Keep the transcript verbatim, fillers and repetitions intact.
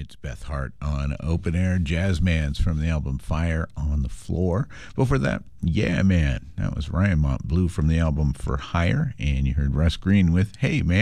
It's Beth Hart on Open Air. Jazzman's from the album Fire on the Floor. Before that, Yeah Man. That was Ryan Montbleu from the album For Hire. And you heard Russ Green with Hey Man.